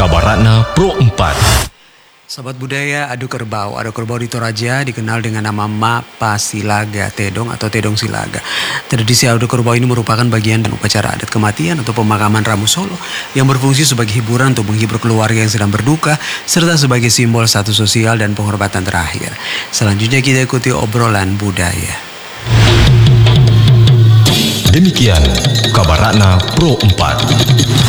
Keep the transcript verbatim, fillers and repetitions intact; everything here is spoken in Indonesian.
Kabaratna Pro empat. Sahabat budaya, adu kerbau. Adu kerbau di Toraja dikenal dengan nama Mapa Silaga Tedong atau Tedong Silaga. Tradisi adu kerbau ini merupakan bagian dari upacara adat kematian atau pemakaman Ramu Solo yang berfungsi sebagai hiburan untuk menghibur keluarga yang sedang berduka serta sebagai simbol status sosial dan penghormatan terakhir. Selanjutnya kita ikuti obrolan budaya. Demikian Kabaratna Pro empat.